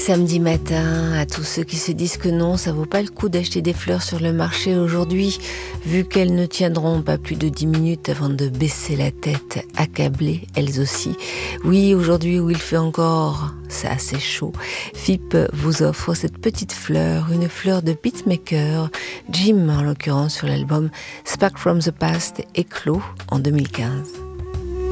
Samedi matin, à tous ceux qui se disent que non, ça vaut pas le coup d'acheter des fleurs sur le marché aujourd'hui, vu qu'elles ne tiendront pas plus de 10 minutes avant de baisser la tête, accablées, elles aussi. Oui, aujourd'hui où il fait encore ça assez chaud, FIP vous offre cette petite fleur, une fleur de beatmaker, Jim en l'occurrence sur l'album Spark from the Past, éclos en 2015.